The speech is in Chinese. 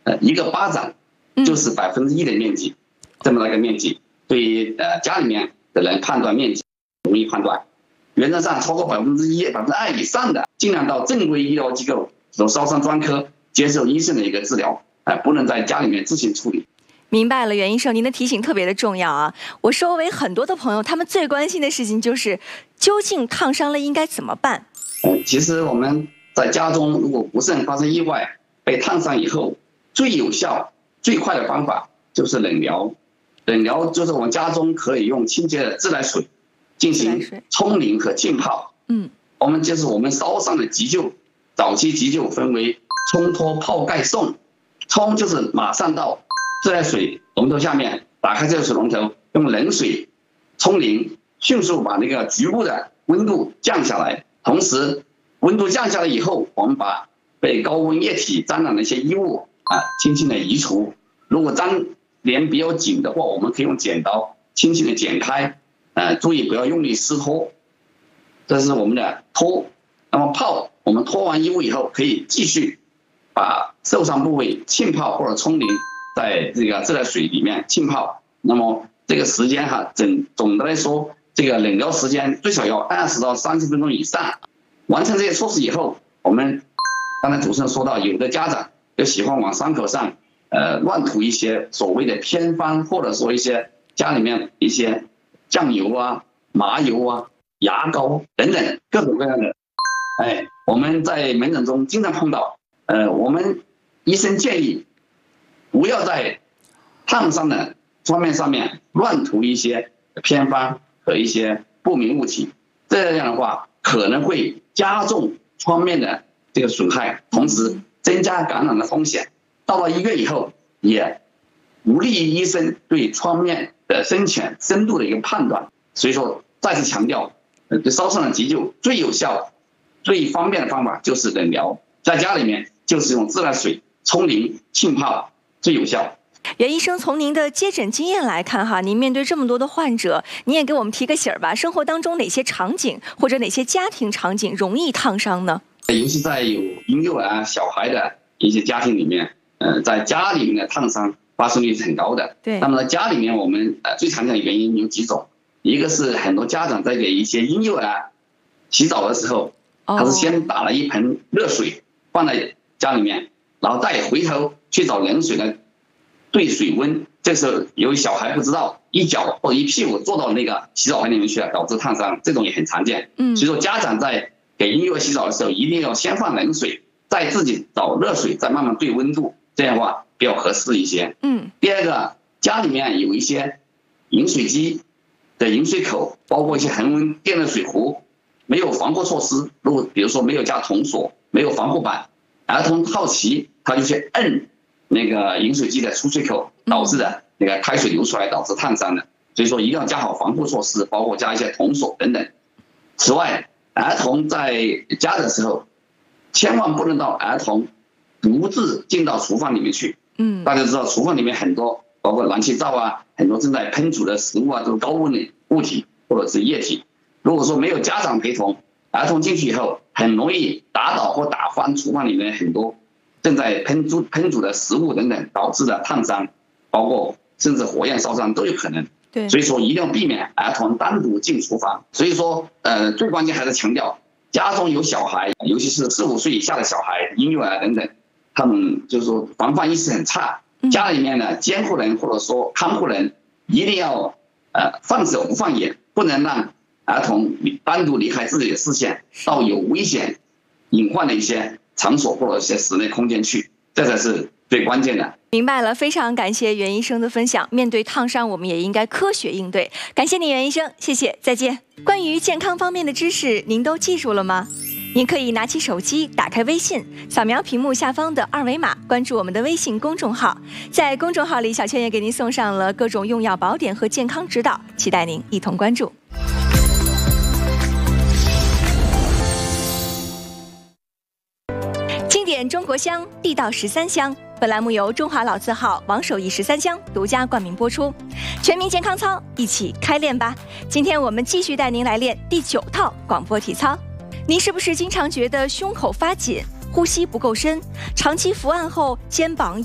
一个巴掌就是1%的面积，这么大一个面积，对于家里面的人判断面积容易判断。原则上超过1%、2%以上的，尽量到正规医疗机构，有烧伤专科接受医生的一个治疗，不能在家里面自行处理。 明白了，袁医生，您的提醒特别的重要啊！我周围很多的朋友，他们最关心的事情就是，究竟烫伤了应该怎么办？ 其实我们在家中，如果不慎发生意外被烫伤以后，最有效、最快的方法就是冷疗。冷疗就是我们家中可以用清洁的自来水进行冲淋和浸泡。我们烧伤的急救，早期急救分为冲脱、泡盖、送。冲就是马上到自来水龙头下面，打开自来水龙头，用冷水冲淋，迅速把那个局部的温度降下来。同时，温度降下来以后，我们把被高温液体沾染的一些衣物轻轻的移除。如果粘连比较紧的话，我们可以用剪刀轻轻的剪开，注意不要用力撕脱。这是我们的脱。那么泡，我们脱完衣物以后，可以继续把受伤部位浸泡或者冲淋在这个自来水里面浸泡。那么这个时间总的来说，这个冷疗时间最少要20到30分钟以上。完成这些措施以后，我们刚才主持人说到，有的家长就喜欢往伤口上乱涂一些所谓的偏方，或者说一些家里面一些酱油啊、麻油啊、牙膏等等各种各样的。我们在门诊中经常碰到，我们医生建议不要在烫伤的创面上面乱涂一些偏方和一些不明物体，这样的话可能会加重创面的这个损害，同时增加感染的风险。到了医院以后，也不利于医生对创面的深浅深度的一个判断。所以说，再次强调，对烧伤的急救最有效、最方便的方法就是冷疗，在家里面就是用自来水冲淋、浸泡最有效。 袁医生，从您的接诊经验来看哈，您面对这么多的患者，您也给我们提个醒吧。生活当中哪些场景或者哪些家庭场景容易烫伤呢？ 尤其在有婴幼儿、小孩的一些家庭里面，在家里面的烫伤发生率是很高的。 对。 那么在家里面，我们最常见的原因有几种，一个是很多家长在给一些婴幼儿洗澡的时候，他是先打了一盆热水放在家里面，然后再回头去找冷水来对水温，这时候由于小孩不知道，一脚或者一屁股坐到那个洗澡盆里面去了，导致烫伤，这种也很常见。所以说家长在给婴幼儿洗澡的时候，一定要先放冷水，再自己找热水，再慢慢对温度，这样的话比较合适一些。第二个，家里面有一些饮水机的饮水口，包括一些恒温电热水壶，没有防护措施，如果比如说没有加铜锁，没有防护板，儿童好奇他就去摁那个饮水机的出水口，导致的那个开水流出来，导致烫伤的。所以说一定要加好防护措施，包括加一些铜锁等等。此外，儿童在家的时候，千万不能到儿童独自进到厨房里面去。大家知道厨房里面很多，包括燃气灶啊，很多正在烹煮的食物啊，都是高温的物体或者是液体。如果说没有家长陪同，儿童进去以后，很容易打倒或打翻厨房里面很多正在烹煮的食物等等，导致的烫伤，包括甚至火焰烧伤都有可能。所以说一定要避免儿童单独进厨房。所以说最关键还是强调，家中有小孩，尤其是4、5岁以下的小孩、婴幼儿等等，他们就是说防范意识很差。家里面的监护人或者说看护人一定要放手不放眼，不能让儿童单独离开自己的视线，到有危险隐患的一些场所或者一些室内空间去，这才是最关键的。 明白了，非常感谢袁医生的分享。面对烫伤，我们也应该科学应对。感谢你，袁医生，谢谢，再见。关于健康方面的知识，您都记住了吗？您可以拿起手机，打开微信，扫描屏幕下方的2维码，关注我们的微信公众号。在公众号里，小圈也给您送上了各种用药宝典和健康指导，期待您一同关注。经典中国香，地道13香。本栏目由中华老字号王守义13香独家冠名播出。全民健康操，一起开练吧！今天我们继续带您来练第9套广播体操。您是不是经常觉得胸口发紧，呼吸不够深，长期伏案后肩膀